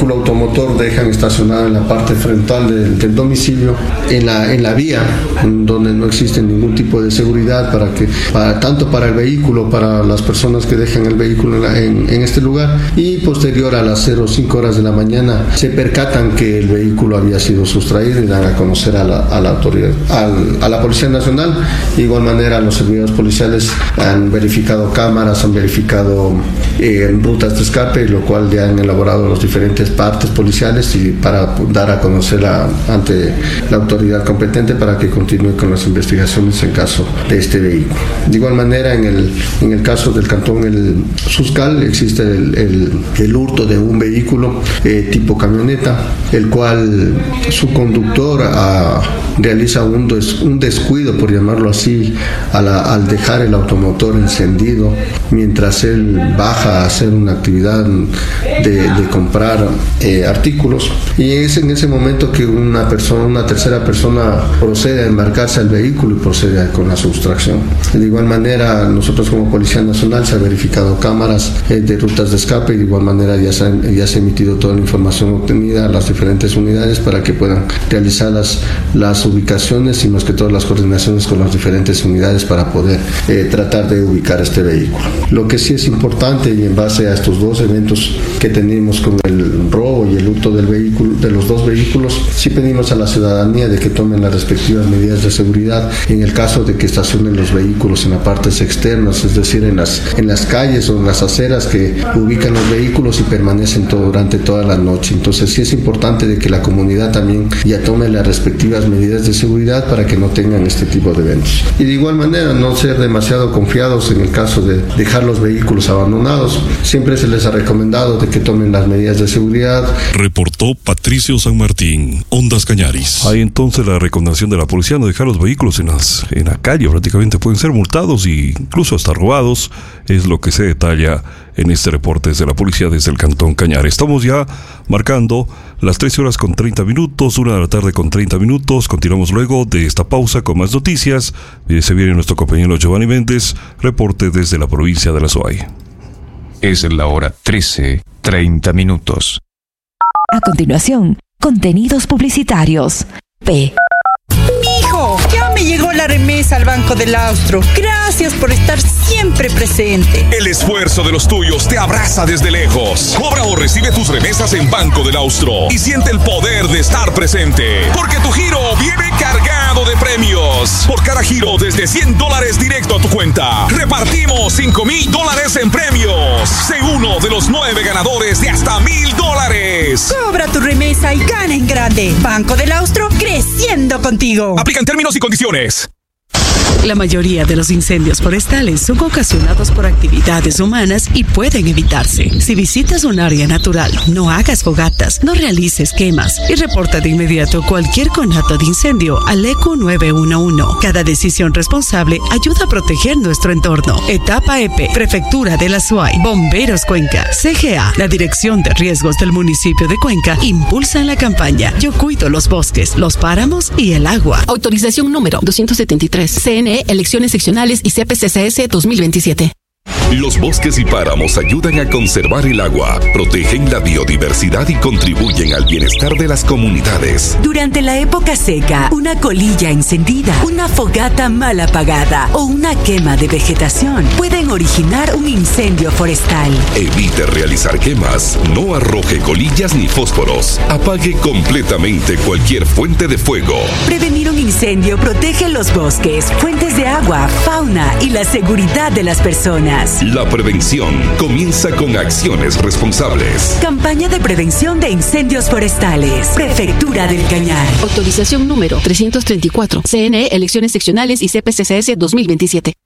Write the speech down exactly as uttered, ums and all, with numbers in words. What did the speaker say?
vehículo automotor dejan estacionado en la parte frontal del, del domicilio, en la, en la vía, donde no existe ningún tipo de seguridad para que, para, tanto para el vehículo, para las personas que dejan el vehículo en, la, en, en este lugar, y posterior a las cero cinco horas de la mañana se percatan que el vehículo había sido sustraído y dan a conocer a la, a la autoridad, al, a la Policía Nacional. De igual manera, los servidores policiales han verificado cámaras, han verificado eh, rutas de escape, lo cual ya han elaborado las diferentes partes policiales y para dar a conocer a, ante la autoridad competente para que continúe con las investigaciones en caso de este vehículo. De igual manera, en el, en el caso del cantón el Suscal existe el, el, el hurto de un vehículo eh, tipo camioneta, el cual su conductor a, realiza un, des, un descuido, por llamarlo así, a la, al dejar el automotor encendido mientras él baja a hacer una actividad de, de comprar eh, artículos, y es en ese momento que una persona, una tercera persona procede a embarcarse al vehículo y procede con la sustracción. De igual manera, nosotros como Policía Nacional se ha verificado cámaras eh, de rutas de escape, y de igual manera ya se, ha, ya se ha emitido toda la información obtenida a las diferentes unidades para que puedan realizar las, las ubicaciones y más que todas las coordinaciones con las diferentes unidades para poder eh, tratar de ubicar este vehículo. Lo que sí es importante, y en base a estos dos eventos que tenemos con el robo y el hurto del vehículo, de los dos vehículos, sí pedimos a la ciudadanía de que tomen las respectivas medidas de seguridad en el caso de que estacionen los vehículos en las partes externas, es decir, en las, en las calles o en las aceras que ubican los vehículos y permanecen todo, durante toda la noche. Entonces sí es importante de que la comunidad también ya tome las respectivas medidas de seguridad para que no tengan este tipo de eventos. Y de igual manera, no ser demasiado confiados en el caso de dejar los vehículos abandonados. Siempre se les ha recomendado de que tomen las medidas de seguridad. Reportó Patricio San Martín, Ondas Cañaris. Hay entonces la recomendación de la policía: no dejar los vehículos en, las, en la calle, prácticamente pueden ser multados e incluso hasta robados, es lo que se detalla en este reporte desde la policía desde el Cantón Cañares. Estamos ya marcando las trece horas con treinta minutos, una de la tarde con treinta minutos. Continuamos luego de esta pausa con más noticias. Y se viene nuestro compañero Giovanni Méndez, reporte desde la provincia de La Suay. Es la hora trece, treinta minutos. A continuación, contenidos publicitarios. P. Mijo, ya me llegó la remesa al Banco del Austro. Gracias por estar siempre presente. El esfuerzo de los tuyos te abraza desde lejos. Cobra o recibe tus remesas en Banco del Austro y siente el poder de estar presente. Porque tu giro viene cargado de premios. Por cada giro desde cien dólares directo a tu cuenta, repartimos cinco mil dólares en premios. Sé uno de los nueve ganadores de hasta mil dólares. Cobra tu remesa y gana en grande. Banco del Austro, creciendo contigo. Aplican términos y condiciones. La mayoría de los incendios forestales son ocasionados por actividades humanas y pueden evitarse. Si visitas un área natural, no hagas fogatas, no realices quemas y reporta de inmediato cualquier conato de incendio al E Q nueve uno uno. Cada decisión responsable ayuda a proteger nuestro entorno. Etapa E P, Prefectura de La Suay, Bomberos Cuenca, C G A, la Dirección de Riesgos del municipio de Cuenca impulsan la campaña Yo cuido los bosques, los páramos y el agua. Autorización número doscientos setenta y tres. C N E, Elecciones Seccionales y C P C C S dos mil veintisiete. Los bosques y páramos ayudan a conservar el agua, protegen la biodiversidad y contribuyen al bienestar de las comunidades. Durante la época seca, una colilla encendida, una fogata mal apagada o una quema de vegetación pueden originar un incendio forestal. Evite realizar quemas, no arroje colillas ni fósforos, apague completamente cualquier fuente de fuego. Prevenir un incendio protege los bosques, fuentes de agua, fauna y la seguridad de las personas. La prevención comienza con acciones responsables. Campaña de prevención de incendios forestales. Prefectura del Cañar. Autorización número trescientos treinta y cuatro. C N E, Elecciones Seccionales y C P C C S dos mil veintisiete.